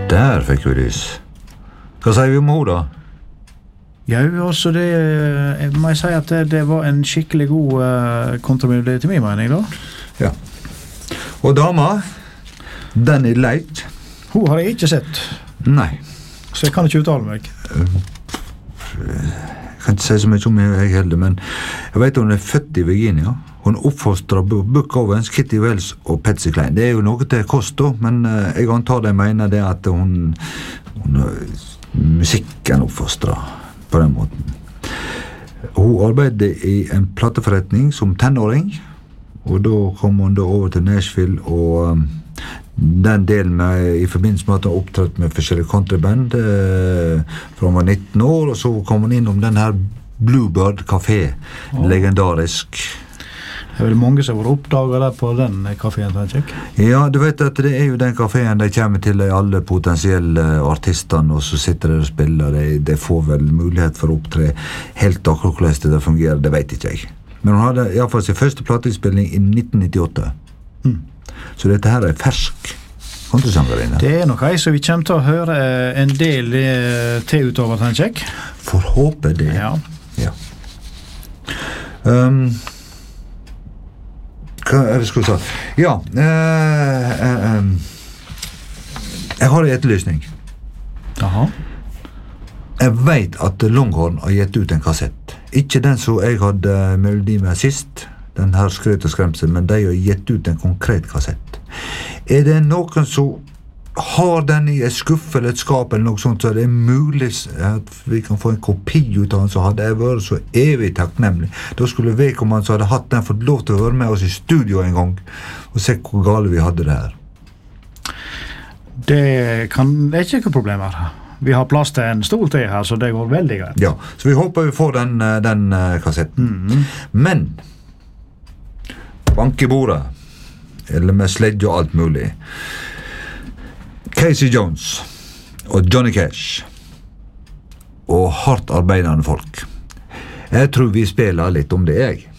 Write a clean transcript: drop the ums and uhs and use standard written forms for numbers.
Der fikk vi lys. Hva sier vi om henne da? Ja, også det, jeg må si at det var en skikkelig god kontramelodi til min mening da. Ja. Og dama, Danny Leit. Hun har jeg ikke sett. Nei. Så jeg kan ikke uttale meg. Jeg kan ikke si så mye om jeg heller, men jeg vet hun født i Virginia. Hun oppfostret Buck Owens, Kitty Wells og Patsy Cline. Det jo noe til kost da, men jeg antar de mener det at hun musikken oppfostret på den måten. Hun arbeidet i en plateforretning som tenåring, og da kom hun da over til Nashville, og den delen i forbindelse med at hun opptrådt med forskjellige countryband fra hun var 19 år, og så kom hun innom den her Bluebird Café, legendarisk. Det vel mange som har oppdaget det på den kaféen, tenker jeg. Ja, du vet at det jo den kaféen de kommer til alle potensielle artistene, og så sitter de og spiller. De får vel mulighet for å opptre helt akkurat hvordan det fungerer, det vet ikke jeg. Men hun hadde i hvert fall sin første plateinnspilling i 1998. Så dette her fersk countrysangerinne. Det nok jeg, så vi kommer til å høre en del til utover, tenker jeg. Får håpe det. Ja. Hva det skulle jeg si? Ja, jeg har en etterlysning. Jaha. Jeg vet at Longhorn har gitt ut en kassett. Ikke den som jeg hadde melodi med sist, den her Skrøt og skremsel, men de har gitt ut en konkret kassett. Det noen som har den i et skuffe eller et skap eller noe sånt, så det mulig at vi kan få en kopi ut av den, så hadde jeg vært så evig takknemlig. Da skulle vedkommende som hadde hatt den fått lov til å være med oss i studio en gang og se hvor gale vi hadde det her. Det er ikke noe problem her. Vi har plass til en stol til her, så det går veldig greit. Ja, så vi håper vi får den kassetten. Men bank i bordet, eller med sledge og alt mulig. Casey Jones og Johnny Cash og hardt arbeidende folk. Jeg tror vi spiller litt om det, jeg.